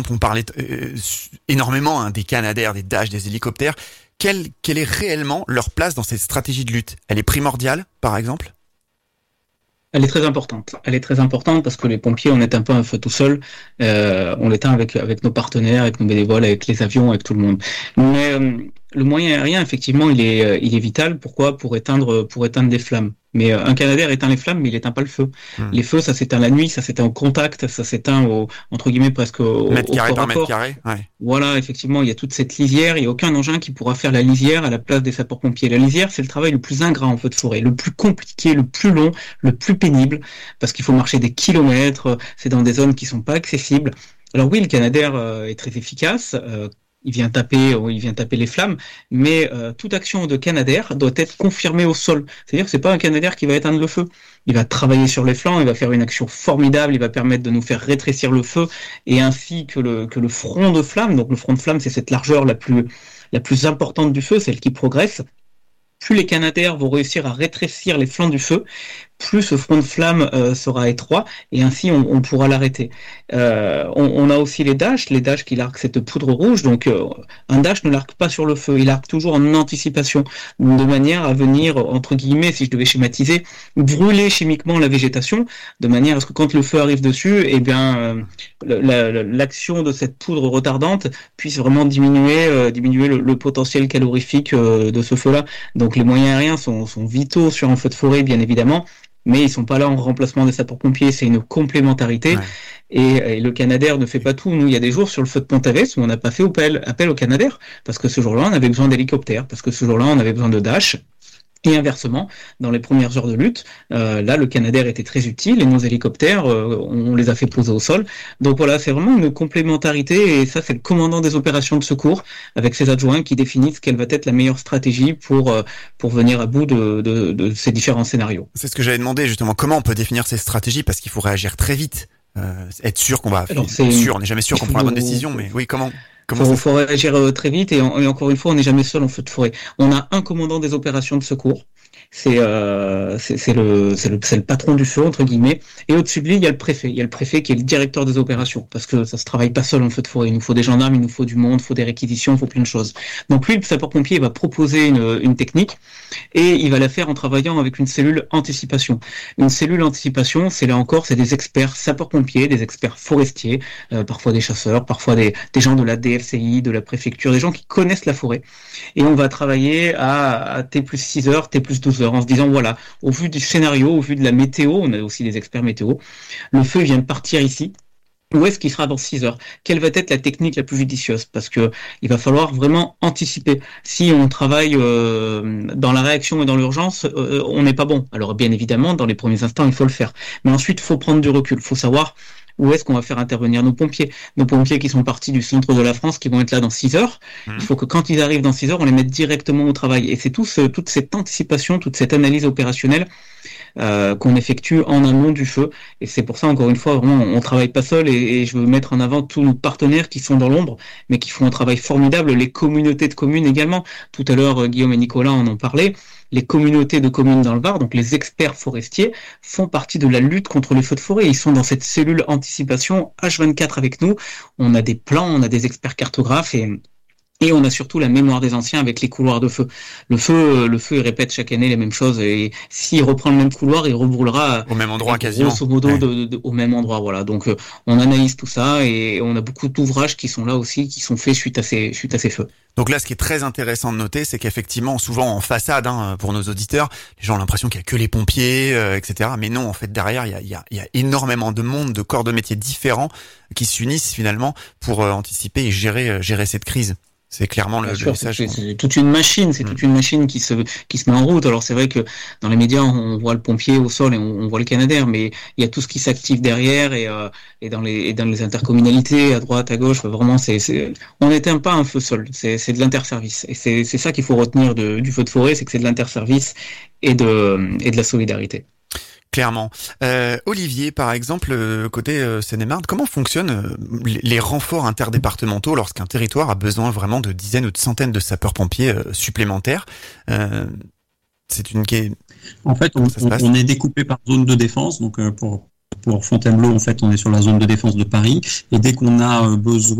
on parlait énormément des Canadair, des Dash, des hélicoptères. Quelle est réellement leur place dans cette stratégie de lutte? Elle est primordiale, par exemple? Elle est très importante. Elle est très importante parce que les pompiers, on n'éteint pas un feu tout seul. On l'éteint avec nos partenaires, avec nos bénévoles, avec les avions, avec tout le monde. Mais le moyen aérien, effectivement, il est vital. Pourquoi? Pour éteindre des flammes. Mais un Canadair éteint les flammes, mais il éteint pas le feu. Les feux, ça s'éteint la nuit, ça s'éteint au contact, ça s'éteint entre guillemets presque au mètre carré corps à par mètre corps. carré. Ouais. Voilà, effectivement, il y a toute cette lisière. Il n'y a aucun engin qui pourra faire la lisière à la place des sapeurs-pompiers. La lisière, c'est le travail le plus ingrat en feu de forêt, le plus compliqué, le plus long, le plus pénible, parce qu'il faut marcher des kilomètres. C'est dans des zones qui sont pas accessibles. Alors oui, le Canadair est très efficace. Il vient taper les flammes, mais toute action de Canadair doit être confirmée au sol. C'est-à-dire que c'est pas un Canadair qui va éteindre le feu. Il va travailler sur les flancs, il va faire une action formidable, il va permettre de nous faire rétrécir le feu, et ainsi que le front de flamme. Donc le front de flamme, c'est cette largeur la plus importante du feu, celle qui progresse. Plus les Canadair vont réussir à rétrécir les flancs du feu, plus ce front de flamme sera étroit, et ainsi on pourra l'arrêter. On a aussi les Dash qui larguent cette poudre rouge. Donc un Dash ne largue pas sur le feu, il largue toujours en anticipation, de manière à venir, entre guillemets, si je devais schématiser, brûler chimiquement la végétation, de manière à ce que quand le feu arrive dessus, eh bien l'action de cette poudre retardante puisse vraiment diminuer le potentiel calorifique de ce feu-là. Donc les moyens aériens sont vitaux sur un feu de forêt, bien évidemment, mais ils sont pas là en remplacement des sapeurs-pompiers, c'est une complémentarité. Ouais. Et le Canadair ne fait pas tout. Nous, il y a des jours sur le feu de Pont-Aves où on n'a pas fait appel au Canadair, parce que ce jour-là, on avait besoin d'hélicoptères, parce que ce jour-là, on avait besoin de Dash. Et inversement, dans les premières heures de lutte, là, le Canadair était très utile et nos hélicoptères, on les a fait poser au sol. Donc voilà, c'est vraiment une complémentarité, et ça, c'est le commandant des opérations de secours avec ses adjoints qui définissent quelle va être la meilleure stratégie pour venir à bout de ces différents scénarios. C'est ce que j'avais demandé justement. Comment on peut définir ces stratégies, parce qu'il faut réagir très vite, être sûr qu'on va. On n'est jamais sûr qu'on prend la bonne décision, mais oui, comment? Faut réagir très vite, et encore une fois, on n'est jamais seul en feu de forêt. On a un commandant des opérations de secours. C'est le patron du feu, entre guillemets. Et au-dessus de lui, il y a le préfet. Il y a le préfet qui est le directeur des opérations. Parce que ça se travaille pas seul en feu de forêt. Il nous faut des gendarmes, il nous faut du monde, il faut des réquisitions, il faut plein de choses. Donc lui, le sapeur-pompier, va proposer une technique, et il va la faire en travaillant avec une cellule anticipation. Une cellule anticipation, c'est des experts sapeurs-pompiers, des experts forestiers, parfois des chasseurs, parfois des gens de la DFCI, de la préfecture, des gens qui connaissent la forêt. Et on va travailler à T plus 6 heures, T plus 12 heures, en se disant, voilà, au vu du scénario, au vu de la météo, on a aussi des experts météo, le feu vient de partir ici. Où est-ce qu'il sera dans 6 heures? Quelle va être la technique la plus judicieuse? Parce que il va falloir vraiment anticiper. Si on travaille dans la réaction et dans l'urgence, on n'est pas bon. Alors bien évidemment, dans les premiers instants, il faut le faire. Mais ensuite, il faut prendre du recul. Il faut savoir où est-ce qu'on va faire intervenir nos pompiers qui sont partis du centre de la France, qui vont être là dans 6 heures. Il faut que quand ils arrivent dans 6 heures, on les mette directement au travail. Et c'est toute cette anticipation, toute cette analyse opérationnelle qu'on effectue en amont du feu. Et c'est pour ça, encore une fois, vraiment, on travaille pas seul, et je veux mettre en avant tous nos partenaires qui sont dans l'ombre, mais qui font un travail formidable, les communautés de communes également. Tout à l'heure, Guillaume et Nicolas en ont parlé. Les communautés de communes dans le Var, donc les experts forestiers, font partie de la lutte contre les feux de forêt. Ils sont dans cette cellule anticipation H24 avec nous. On a des plans, on a des experts cartographes, et on a surtout la mémoire des anciens avec les couloirs de feu. Le feu, il répète chaque année les mêmes choses, et s'il reprend le même couloir, il rebrûlera au même endroit quasiment. Grosso modo, au même endroit, voilà. Donc, on analyse tout ça, et on a beaucoup d'ouvrages qui sont là aussi, qui sont faits suite à ces feux. Donc là, ce qui est très intéressant de noter, c'est qu'effectivement, souvent en façade, pour nos auditeurs, les gens ont l'impression qu'il y a que les pompiers, etc. Mais non, en fait, derrière, il y a énormément de monde, de corps de métiers différents qui s'unissent finalement pour anticiper et gérer cette crise. C'est clairement le message. C'est toute une machine, toute une machine qui se met en route. Alors c'est vrai que dans les médias, on voit le pompier au sol et on voit le Canadair, mais il y a tout ce qui s'active derrière, et dans les intercommunalités, à droite, à gauche, vraiment, on n'éteint pas un feu seul. C'est de l'interservice. Et c'est ça qu'il faut retenir du feu de forêt, c'est que c'est de l'interservice et de la solidarité. Clairement. Olivier, par exemple, côté Seine-et-Marne, comment fonctionnent les renforts interdépartementaux lorsqu'un territoire a besoin vraiment de dizaines ou de centaines de sapeurs-pompiers supplémentaires? C'est une... En fait, on est découpé par zone de défense. Donc, pour Fontainebleau, en fait, on est sur la zone de défense de Paris. Et dès qu'on a besoin